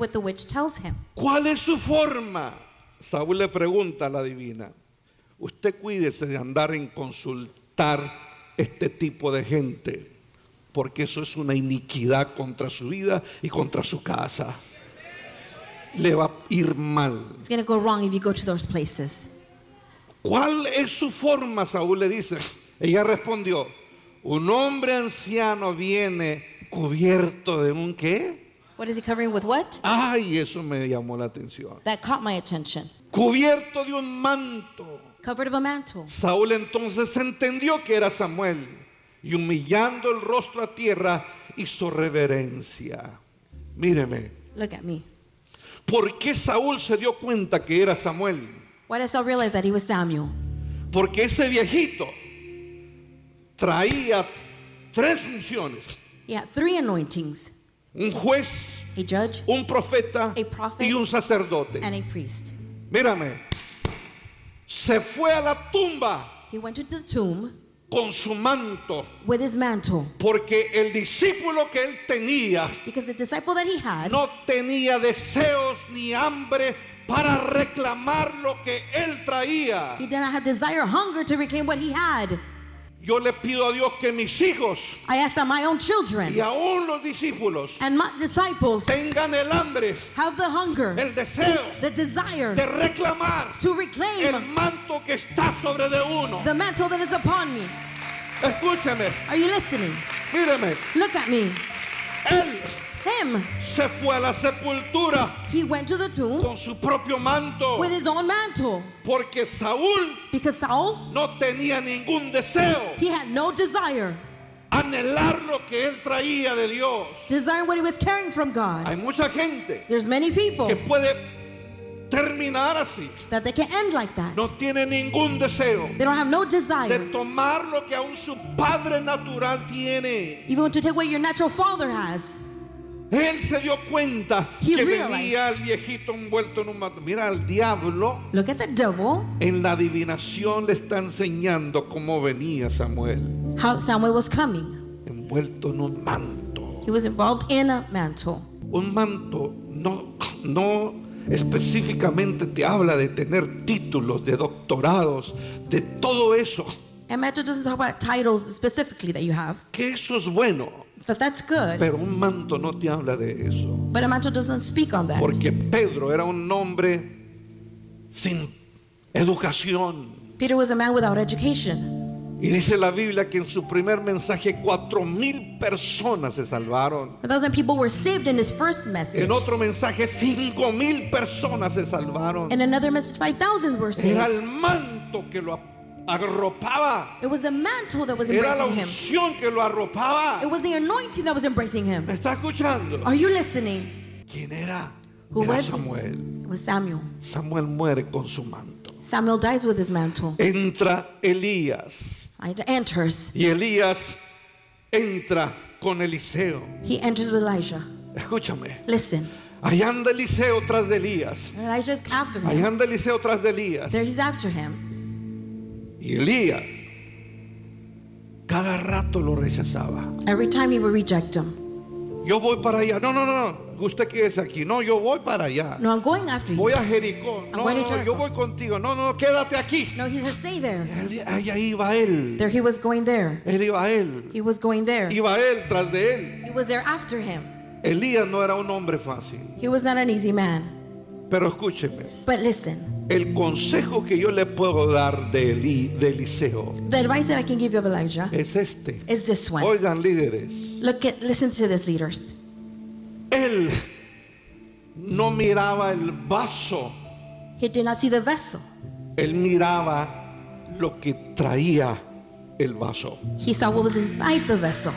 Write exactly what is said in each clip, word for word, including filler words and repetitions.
what the witch tells him. ¿Cuál es su forma? Saúl le pregunta a la divina. Usted cuídese de andar en consultar este tipo de gente, porque eso es una iniquidad contra su vida y contra su casa. Le va a ir mal. It's going to go wrong if you go to those places. ¿Cuál es su forma? Saúl le dice. Ella respondió, un hombre anciano viene cubierto de un ¿qué? What is he covering with what? Ay, eso me llamó la atención. That caught my attention. Cubierto de un manto. Covered of a mantle. Saúl entonces entendió que era Samuel y humillando el rostro a tierra hizo reverencia. Míreme. Look at me. ¿Por qué Saúl se dio cuenta que era Samuel? Why did Saul realize that he was Samuel? Porque ese viejito traía tres funciones. He had three anointings. Un juez, A judge, un profeta a prophet, y un sacerdote. and a priest. Mírame, se fue a la tumba He went to the tomb con su manto, with his mantle porque el discípulo que él tenía because the disciple that he had no tenía deseos ni hambre para reclamar lo que él traía. he did not have desire, hunger to reclaim what he had. Yo le pido a Dios que mis hijos I asked that my own children y aún los discípulos and my disciples tengan el hambre, have the hunger, el deseo the desire de reclamar to el reclaim manto que está sobre de uno. the mantle that is upon me. Escúcheme, Are you listening? míreme, Look at me. él Him. se fue a la sepultura He went to the tomb con su propio manto, with his own mantle porque Saúl because Saul, no tenía ningún deseo he had no desire, anhelar lo que él traía de Dios. desiring what he was carrying from God. Hay mucha gente There's many people que puede terminar así, that they can end like that. no tiene ningún deseo They don't have no de desire, tomar lo que aún su padre natural tiene. even to take what your natural father has. Él se dio cuenta He que realized. venía el viejito envuelto en un manto. Mira, el diablo Look at the devil, en la adivinación le está enseñando cómo venía Samuel, how Samuel was coming. envuelto en un manto. He was involved in a mantle. Un manto no, no específicamente te habla de tener títulos, de doctorados, de todo eso. And mantle doesn't talk about titles specifically that you have, Que eso es bueno, but that's good. pero un manto no te habla de eso. But a mantle doesn't speak on that. Porque Pedro era un hombre sin educación. Peter was a man without education. Y dice la Biblia que en su primer mensaje cuatro mil personas se salvaron. A thousand people were saved in his first message. En otro mensaje cinco mil personas se salvaron. In another message, five thousand were Era saved. el manto que lo arropaba. It was the mantle that was Era la embracing him. unción que lo arropaba. It was the anointing that was embracing him. ¿Me está escuchando? Are you listening? ¿Quién era? Who Era was he? Samuel. It was Samuel. Samuel muere con su manto. Samuel dies with his mantle. Entra Elías. It enters. Y Elías entra con Eliseo. He enters with Elijah. Escúchame. Listen. Allá anda Eliseo tras de Elías. Elijah's after Allá him. anda Eliseo tras de Elías. There he's after him. Y Elías cada rato lo rechazaba. Every time he would reject him. Yo voy para allá. No, no, no, no. Usted quédese aquí. No, yo voy para allá. No, I'm going after Voy you. a Jericó. I'm No, going to no, Jericho. yo voy contigo. No, no, quédate aquí. No, he says, stay there. Él- Allá iba él. There he was going there. Él iba a él. He was going there. Iba él tras de él. He was there after him. Elías no era un hombre fácil. He was not an easy man. Pero escúcheme. But listen, El consejo que yo le puedo dar de, Eli, de Eliseo the advice that I can give you of Elijah es este. is this one. Oigan, líderes. Look at, listen to this, leaders. Él no miraba el vaso. He did not see the vessel. Él miraba lo que traía el vaso. He saw what was inside the vessel.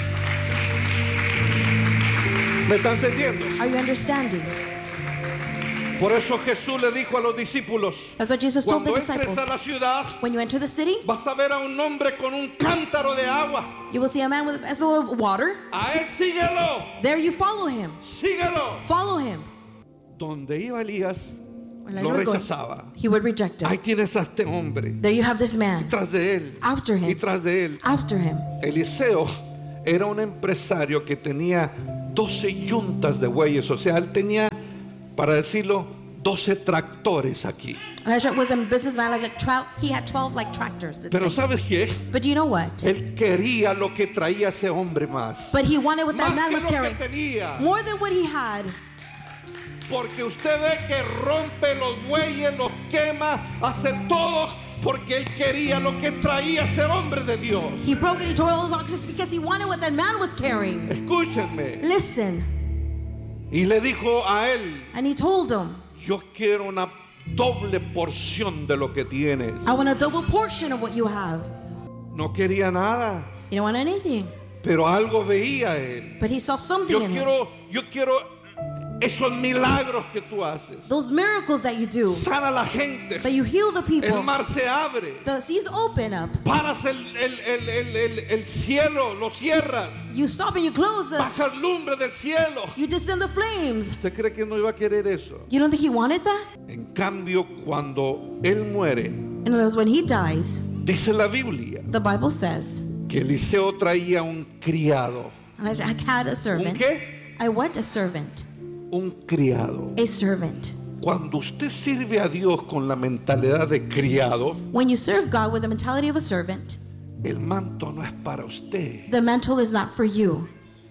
¿Me está entendiendo? Are you understanding? Por eso Jesús le dijo a los discípulos: That's what Jesus told the cuando entres disciples. a la ciudad, When you enter the city, vas a ver a un hombre con un cántaro de agua. you will see a man with a vessel of water. A él síguelo, There you follow him. síguelo. Follow him. Donde iba Elías, When lo Elijah was rechazaba. going, he would reject Ahí him. tienes a este hombre. There you have this man. Tras de él. After Y him. tras de él. After him. Eliseo era un empresario que tenía doce yuntas de bueyes. O sea, él tenía, para decirlo, doce tractores aquí. Elijah was a businessman, like a twelve, he had twelve like tractors. Pero ¿sabes qué? But you know what? Él quería lo que traía ese hombre más. But he wanted what that Más man que was lo que carrying. tenía. More than what he had. Porque usted ve que rompe los bueyes, los quema, hace todo porque él quería lo que traía ese hombre de Dios. He broke it, he tore all those oxen because he wanted what that man was carrying. Escúchenme. Listen. Y le dijo a él, And he told him, yo quiero una doble porción de lo que tienes. I want a double portion of what you have. No quería nada, You don't want anything. pero algo veía él. But he saw something Yo in him. quiero, yo quiero esos milagros que tú haces. Those miracles that you do. Sana a la gente. That you heal the El people. mar se abre. The seas open up. Paras el, el, el, el, el, el cielo, lo cierras. You stop and you close them. Bajas lumbre del cielo. You descend the flames. ¿Usted cree que no iba a querer eso? You don't think he wanted that? En cambio, cuando él muere, In other words, when he dies, dice la Biblia the Bible says, que Eliseo traía un criado. Elijah had a ¿Un servant. qué? I want a servant. Un criado. A servant. Cuando usted sirve a Dios con la mentalidad de criado, When you serve God with the mentality of a servant, el manto no es para usted. the mantle is not for you.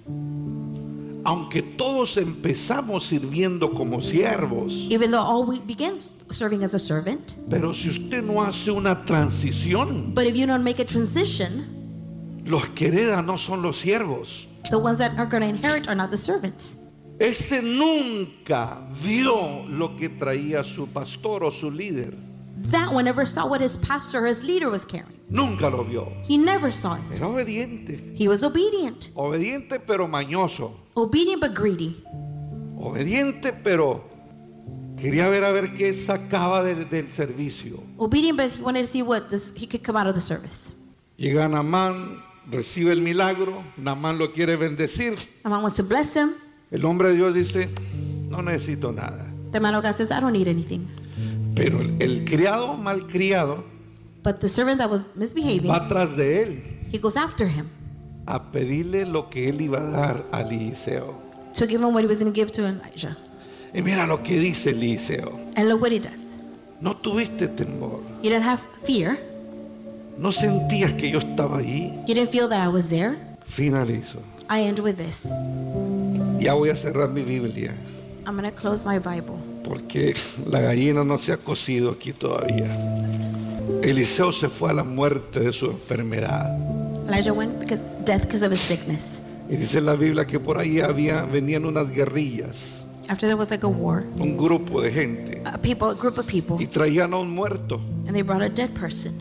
Aunque todos empezamos sirviendo como siervos, Even though all we begin serving as a servant, pero si usted no hace una transición, but if you don't make a transition, los que heredan no son los siervos. the ones that are going to inherit are not the servants. Ese nunca vio lo que traía su pastor o su líder. That one never saw what his pastor or his leader was carrying. Nunca lo vio. He never saw it. Era obediente. He was obedient. Obediente pero mañoso. Obedient but greedy. Obediente pero quería ver a ver qué sacaba del, del servicio. Obedient but he wanted to see what this, he could come out of the service. Llega Naamán, recibe el milagro. Naamán lo quiere bendecir. Naaman wants to bless him. El hombre de Dios dice, no necesito nada. The man of God says, I don't need anything. Pero el, el criado malcriado But the servant that was misbehaving, va atrás de él he goes after him a pedirle lo que él iba a dar a Eliseo. to give him what he was going to give to Elijah. Y mira lo que dice Eliseo. And look what he does. No tuviste temor. You didn't have fear. No sentías que yo estaba ahí. You didn't feel that I was there. Finalizo. I end with this. Ya voy a cerrar mi Biblia I'm going to close my Bible. porque la gallina no se ha cocido aquí todavía. Eliseo se fue a la muerte de su enfermedad. Elijah went because death because of his sickness. Y dice la Biblia que por ahí había, venían unas guerrillas, After there was like a war, un grupo de gente, a people, a group of people, y traían a un muerto and they brought a dead person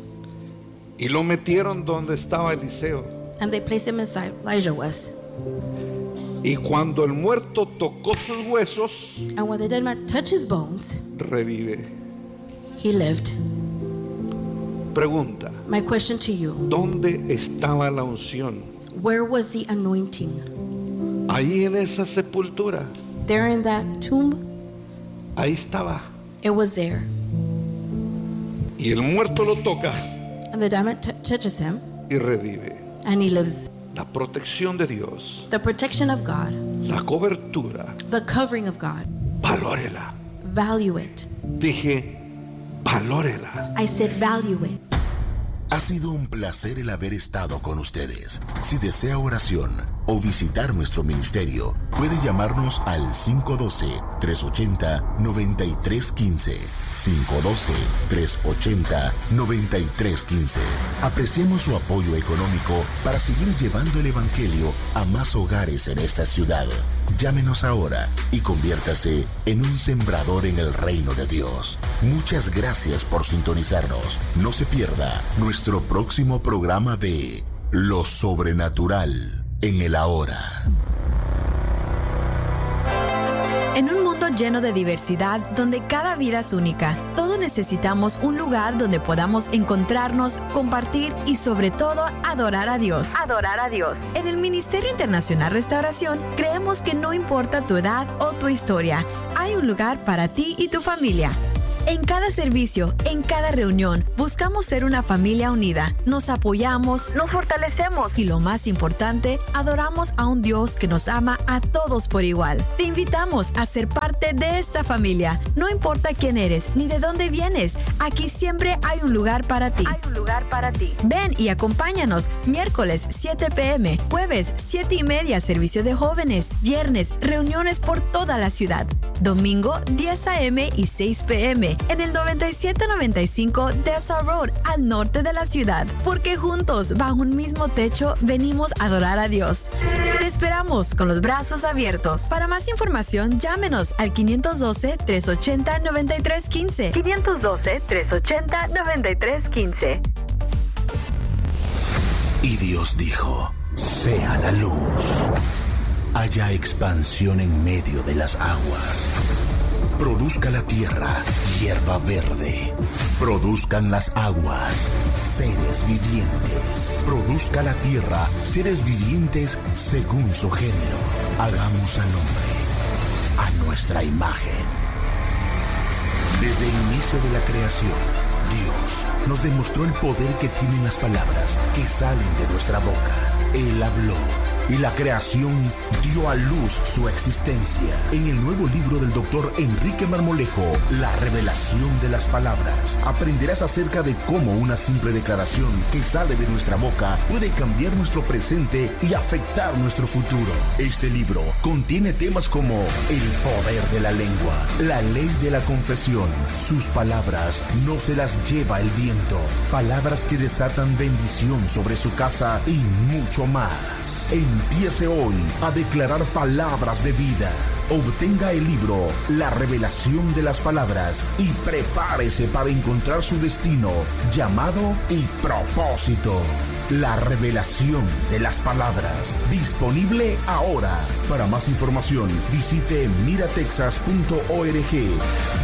y lo metieron donde estaba Eliseo. and they placed him inside Elijah was. Y cuando el muerto tocó sus huesos, And when the dead man touched his bones, revive. he lived. Pregunta, My question to you, ¿dónde estaba la unción? where was the anointing? Ahí en esa sepultura, There in that tomb, ahí estaba. it was there. Y el muerto lo toca And the dead man t- touches him y revive. and he lives. La protección de Dios, The protection of God, la cobertura, the covering of God, valórela. value it. Dije, valórela. I said value it. Ha sido un placer el haber estado con ustedes. Si desea oración o visitar nuestro ministerio, puede llamarnos al cinco uno dos, tres ocho cero, nueve tres uno cinco. cinco uno dos, tres ocho cero, nueve tres uno cinco. Apreciamos su apoyo económico para seguir llevando el evangelio a más hogares en esta ciudad. Llámenos ahora y conviértase en un sembrador en el reino de Dios. Muchas gracias por sintonizarnos. No se pierda nuestro próximo programa de Lo Sobrenatural en el Ahora. En un mundo lleno de diversidad, donde cada vida es única, todos necesitamos un lugar donde podamos encontrarnos, compartir y sobre todo adorar a Dios. Adorar a Dios. En el Ministerio Internacional Restauración creemos que no importa tu edad o tu historia, hay un lugar para ti y tu familia. En cada servicio, en cada reunión, buscamos ser una familia unida. Nos apoyamos, nos fortalecemos y lo más importante, adoramos a un Dios que nos ama a todos por igual. Te invitamos a ser parte de esta familia. No importa quién eres ni de dónde vienes, aquí siempre hay un lugar para ti. Hay un lugar para ti. Ven y acompáñanos miércoles siete p m, jueves siete y media servicio de jóvenes, viernes reuniones por toda la ciudad, domingo diez a m y seis p m en el noventa y siete noventa y cinco Dessau Road al norte de la ciudad, porque juntos bajo un mismo techo venimos a adorar a Dios. Te esperamos con los brazos abiertos. Para más información llámenos al quinientos doce, trescientos ochenta, noventa y tres quince. quinientos doce, trescientos ochenta, noventa y tres quince. Y Dios dijo, sea la luz. Haya expansión en medio de las aguas. Produzca la tierra hierba verde. Produzcan las aguas seres vivientes. Produzca la tierra seres vivientes según su género. Hagamos al hombre a nuestra imagen. Desde el inicio de la creación, Dios nos demostró el poder que tienen las palabras que salen de nuestra boca. Él habló y la creación dio a luz su existencia. En el nuevo libro del doctor Enrique Marmolejo, La revelación de las palabras, aprenderás acerca de cómo una simple declaración que sale de nuestra boca puede cambiar nuestro presente y afectar nuestro futuro. Este libro contiene temas como el poder de la lengua, la ley de la confesión, sus palabras no se las lleva el viento, palabras que desatan bendición sobre su casa y mucho más. Empiece hoy a declarar palabras de vida. Obtenga el libro La revelación de las palabras y prepárese para encontrar su destino, llamado y propósito. La revelación de las palabras. Disponible ahora. Para más información, visite miratexas punto org.